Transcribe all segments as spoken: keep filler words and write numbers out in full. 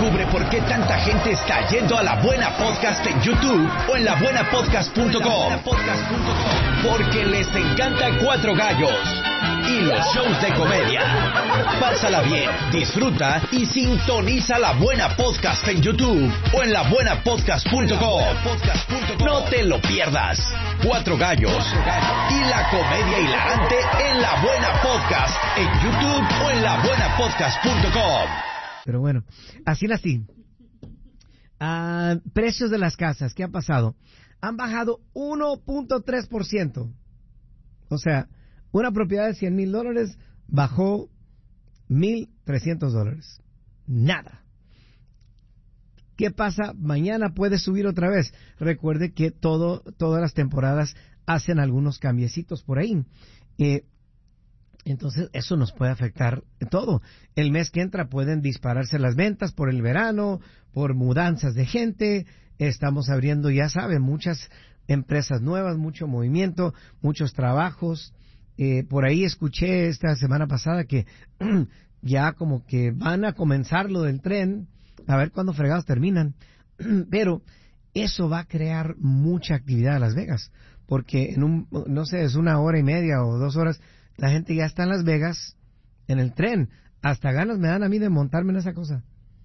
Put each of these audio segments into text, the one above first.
Descubre por qué tanta gente está yendo a La Buena Podcast en YouTube o en la buena podcast punto com. Porque les encanta Cuatro Gallos y los shows de comedia. Pásala bien, disfruta y sintoniza La Buena Podcast en YouTube o en la buena podcast punto com. No te lo pierdas. Cuatro Gallos y la comedia hilarante en La Buena Podcast en YouTube o en la buena podcast punto com. Pero bueno, así nací. Uh, precios de las casas, ¿qué ha pasado? Han bajado uno punto tres por ciento. O sea, una propiedad de cien mil dólares bajó mil trescientos dólares. Nada. ¿Qué pasa? Mañana puede subir otra vez. Recuerde que todo, todas las temporadas hacen algunos cambiecitos por ahí. Eh, entonces, eso nos puede afectar todo. El mes que entra pueden dispararse las ventas por el verano, por mudanzas de gente. Estamos abriendo, ya saben, muchas empresas nuevas, mucho movimiento, muchos trabajos. Eh, por ahí escuché esta semana pasada que ya como que van a comenzar lo del tren, a ver cuándo fregados terminan. Pero eso va a crear mucha actividad en Las Vegas, porque en un, no sé, es una hora y media o dos horas, la gente ya está en Las Vegas, en el tren. Hasta ganas me dan a mí de montarme en esa cosa.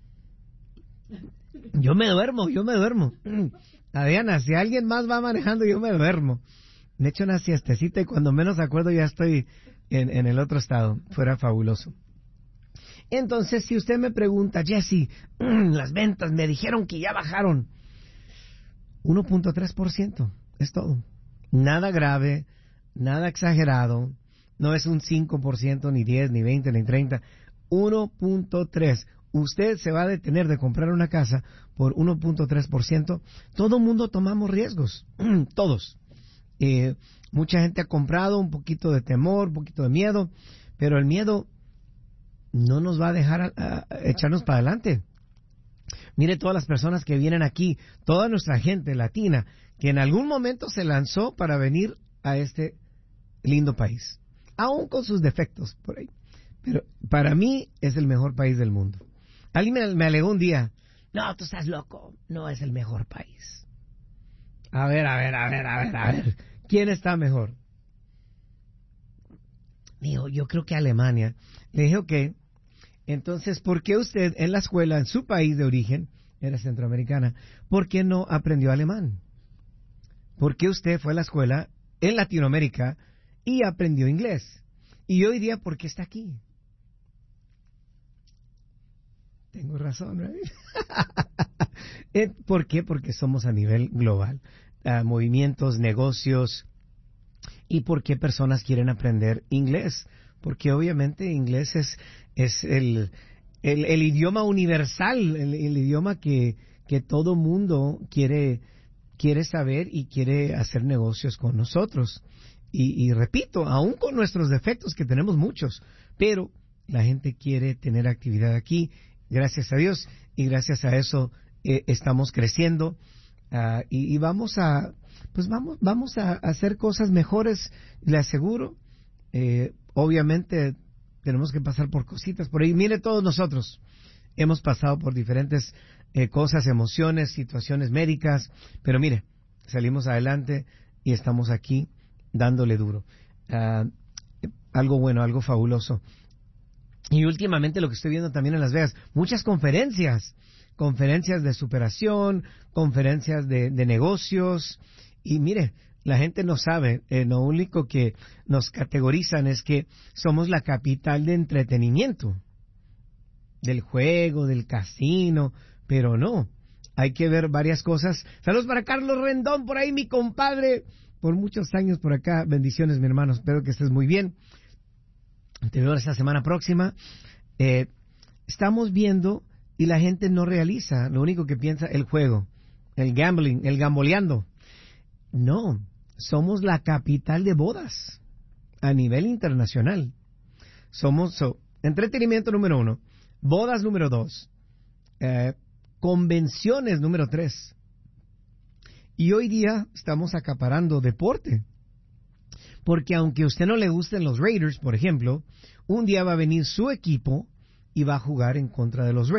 Yo me duermo, yo me duermo. Adriana, si alguien más va manejando, yo me duermo. Me echo una siestecita y cuando menos acuerdo ya estoy en, en el otro estado. Fuera fabuloso. Entonces, si usted me pregunta, Jesse, las ventas me dijeron que ya bajaron. uno punto tres por ciento, es todo. Nada grave, nada exagerado. No es un cinco por ciento, ni diez, ni veinte, ni treinta. uno punto tres. Usted se va a detener de comprar una casa por uno punto tres por ciento. Todo mundo tomamos riesgos. Todos. Eh, mucha gente ha comprado un poquito de temor, un poquito de miedo, pero el miedo no nos va a dejar a, a, a echarnos para adelante. Mire todas las personas que vienen aquí, toda nuestra gente latina, que en algún momento se lanzó para venir a este lindo país, aún con sus defectos por ahí. Pero para mí es el mejor país del mundo. Alguien me, me alegó un día, no, tú estás loco, no es el mejor país. A ver, a ver, a ver, a ver, a ver. ¿Quién está mejor? Dijo, yo creo que Alemania. Le dije, ok, entonces, ¿por qué usted en la escuela, en su país de origen, era centroamericana, por qué no aprendió alemán? ¿Por qué usted fue a la escuela en Latinoamérica y aprendió inglés? Y hoy día, ¿por qué está aquí? Tengo razón, ¿right? ¿Por qué? Porque somos a nivel global. Uh, movimientos, negocios, y por qué personas quieren aprender inglés. Porque obviamente inglés es, es el, el, el idioma universal, el, el idioma que, que todo mundo quiere, quiere saber y quiere hacer negocios con nosotros. Y, y repito, aún con nuestros defectos, que tenemos muchos, pero la gente quiere tener actividad aquí. Gracias a Dios, y gracias a eso eh, estamos creciendo, uh, y, y vamos a, pues vamos, vamos a hacer cosas mejores, le aseguro. Eh, obviamente tenemos que pasar por cositas por ahí. Mire, todos nosotros hemos pasado por diferentes eh, cosas, emociones, situaciones médicas, pero mire, salimos adelante y estamos aquí dándole duro. Uh, algo bueno, algo fabuloso. Y últimamente lo que estoy viendo también en Las Vegas, muchas conferencias, conferencias de superación, conferencias de, de negocios. Y mire, la gente no sabe, eh, lo único que nos categorizan es que somos la capital de entretenimiento, del juego, del casino, pero no, hay que ver varias cosas. Saludos para Carlos Rendón, por ahí mi compadre, por muchos años por acá. Bendiciones, mi hermano, espero que estés muy bien. Te veo esta semana próxima. Eh, estamos viendo y la gente no realiza, lo único que piensa el juego, el gambling, el gamboleando. No, somos la capital de bodas a nivel internacional. Somos so, entretenimiento número uno, bodas número dos, eh, convenciones número tres. Y hoy día estamos acaparando deporte. Porque aunque a usted no le gusten los Raiders, por ejemplo, un día va a venir su equipo y va a jugar en contra de los Raiders.